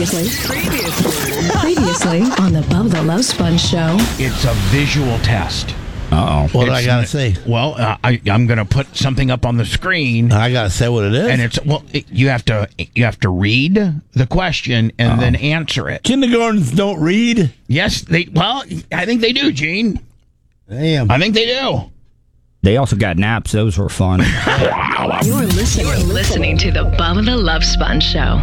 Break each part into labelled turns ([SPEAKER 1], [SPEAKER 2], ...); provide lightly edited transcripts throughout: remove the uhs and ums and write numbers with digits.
[SPEAKER 1] Previously on the Bubba the Love Sponge Show.
[SPEAKER 2] It's a visual test.
[SPEAKER 3] Uh-oh.
[SPEAKER 4] What do I got to say?
[SPEAKER 2] Well, I'm going to put something up on the screen.
[SPEAKER 4] I got to say what it is?
[SPEAKER 2] And it's you have to read the question and then answer it.
[SPEAKER 4] Kindergartens don't read?
[SPEAKER 2] Yes, I think they do, Gene.
[SPEAKER 4] Damn.
[SPEAKER 2] I think they do.
[SPEAKER 3] They also got naps. Those were fun.
[SPEAKER 1] You're listening to the Bubba the Love Sponge Show.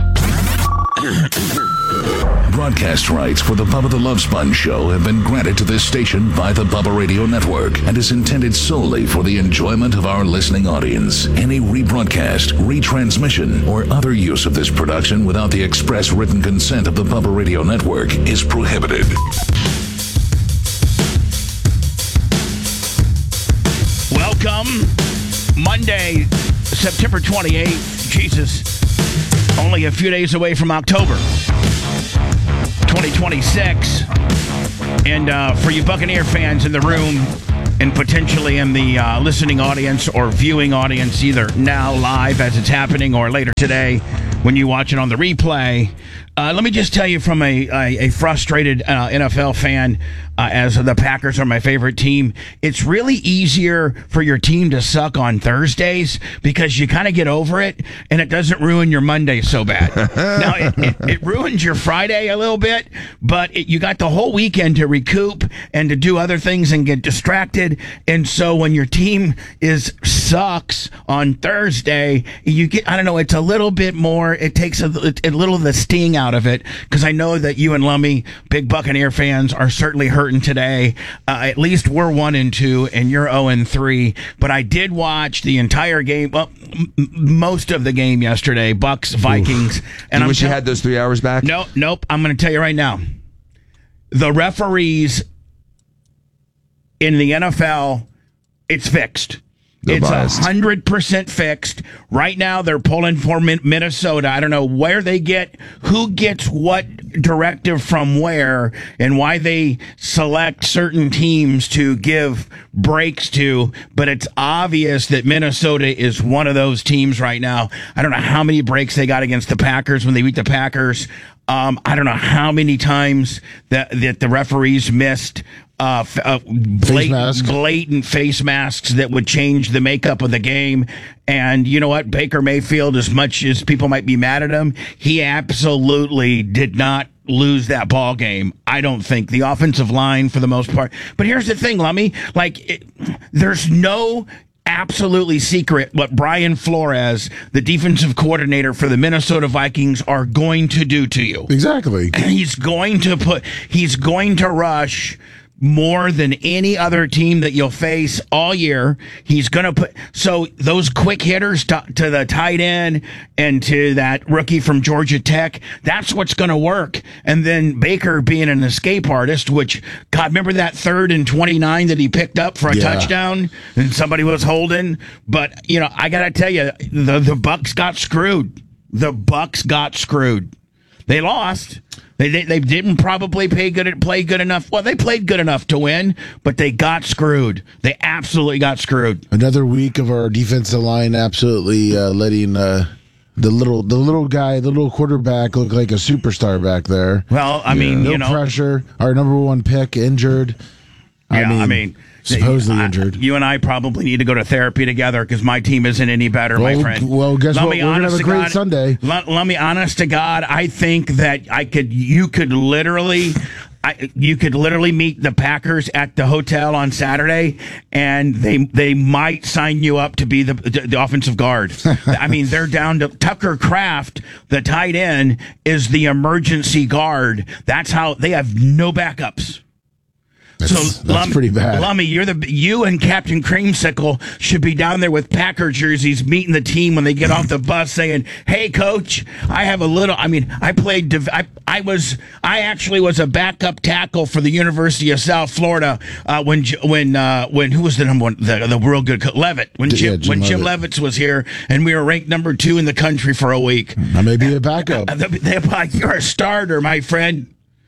[SPEAKER 5] Broadcast rights for the Bubba the Love Sponge Show have been granted to this station by the Bubba Radio Network and is intended solely for the enjoyment of our listening audience. Any rebroadcast, retransmission, or other use of this production without the express written consent of the Bubba Radio Network is prohibited.
[SPEAKER 2] Welcome, Monday, September 28th. Jesus, only a few days away from October 2026. And for you Buccaneer fans in the room and potentially in the listening audience or viewing audience, either now live as it's happening or later today when you watch it on the replay, let me just tell you from a frustrated NFL fan, as the Packers are my favorite team, it's really easier for your team to suck on Thursdays because you kind of get over it and it doesn't ruin your Monday so bad. Now, it ruins your Friday a little bit, but you got the whole weekend to recoup and to do other things and get distracted. And so when your team sucks on Thursday, you get, I don't know, it's a little bit more, it takes a little of the sting out of it, because I know that you and Lummy, big Buccaneer fans, are certainly hurting today. At least we're 1-2 and you're 0-3. But I did watch the entire game, well, most of the game yesterday, Bucks Vikings.
[SPEAKER 6] Oof.
[SPEAKER 2] And
[SPEAKER 6] you wish you had those 3 hours back?
[SPEAKER 2] Nope. I'm going to tell you right now, the referees in the NFL, it's fixed. It's 100% fixed. Right now, they're pulling for Minnesota. I don't know where they get, who gets what directive from where, and why they select certain teams to give breaks to, but it's obvious that Minnesota is one of those teams right now. I don't know how many breaks they got against the Packers when they beat the Packers. I don't know how many times that the referees missed blatant face masks that would change the makeup of the game. And you know what? Baker Mayfield, as much as people might be mad at him, he absolutely did not lose that ball game. I don't think. The offensive line, for the most part. But here's the thing, Lummy. There's no absolutely secret what Brian Flores, the defensive coordinator for the Minnesota Vikings, are going to do to you.
[SPEAKER 7] Exactly.
[SPEAKER 2] He's going to rush more than any other team that you'll face all year. He's going to put, so those quick hitters to the tight end and to that rookie from Georgia Tech, that's what's going to work. And then Baker being an escape artist, which, God, remember that 3rd and 29 that he picked up for a touchdown and somebody was holding? But, I got to tell you, the Bucks got screwed. The Bucks got screwed. They lost. They didn't probably play good enough. Well, they played good enough to win, but they got screwed. They absolutely got screwed.
[SPEAKER 7] Another week of our defensive line absolutely letting the little quarterback look like a superstar back there.
[SPEAKER 2] Well, I mean,
[SPEAKER 7] no pressure. Our number one pick injured. Supposedly injured.
[SPEAKER 2] You and I probably need to go to therapy together because my team isn't any better, my friend.
[SPEAKER 7] Well, guess what? We're going to have a great Sunday.
[SPEAKER 2] Let me, honest to God, I think that you could literally meet the Packers at the hotel on Saturday, and they might sign you up to be the offensive guard. I mean, they're down to Tucker Kraft, the tight end, is the emergency guard. That's how they have no backups.
[SPEAKER 7] That's pretty bad.
[SPEAKER 2] Lummy, you and Captain Creamsicle should be down there with Packer jerseys meeting the team when they get off the bus saying, "Hey coach, I have a little," I mean, I actually was a backup tackle for the University of South Florida when who was the number one, the real good Levitt, when Jim Levitt was here, and we were ranked number 2 in the country for a week.
[SPEAKER 7] I may be a backup.
[SPEAKER 2] You're a starter, my friend.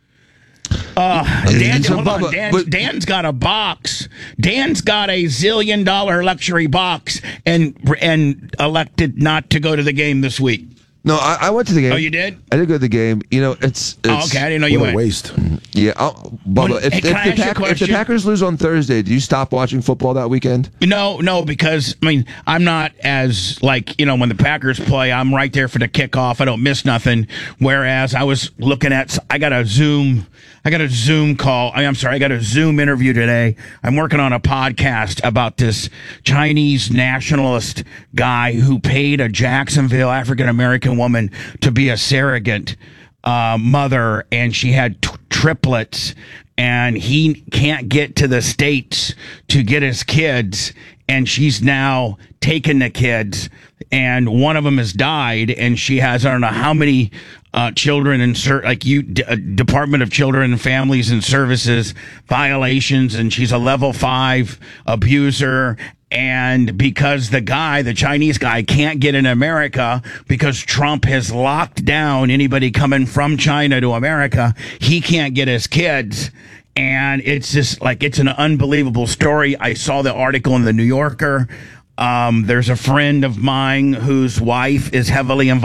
[SPEAKER 2] Dan's got a box. Dan's got a $1 zillion luxury box and elected not to go to the game this week.
[SPEAKER 6] No, I went to the game.
[SPEAKER 2] Oh, you did?
[SPEAKER 6] I did go to the game. You know, it's
[SPEAKER 2] Oh, okay. I didn't know you
[SPEAKER 7] What a
[SPEAKER 2] went.
[SPEAKER 7] waste.
[SPEAKER 6] yeah. Bubba,
[SPEAKER 2] Hey, can I ask you a
[SPEAKER 6] if
[SPEAKER 2] question?
[SPEAKER 6] the Packers lose on Thursday, do you stop watching football that weekend?
[SPEAKER 2] No, because I mean, I'm not as like, you know, when the Packers play, I'm right there for the kickoff. I don't miss nothing. Whereas I was looking at, I got a Zoom call. I'm sorry, I got a Zoom interview today. I'm working on a podcast about this Chinese nationalist guy who paid a Jacksonville African American woman to be a surrogate mother, and she had triplets, and he can't get to the States to get his kids, and she's now taken the kids, and one of them has died, and she has, I don't know how many children and Department of Children and Families and Services violations, and she's a level 5 abuser. And because the Chinese guy can't get in America because Trump has locked down anybody coming from China to America, he can't get his kids. And it's just like, it's an unbelievable story. I saw the article in the New Yorker. There's a friend of mine whose wife is heavily involved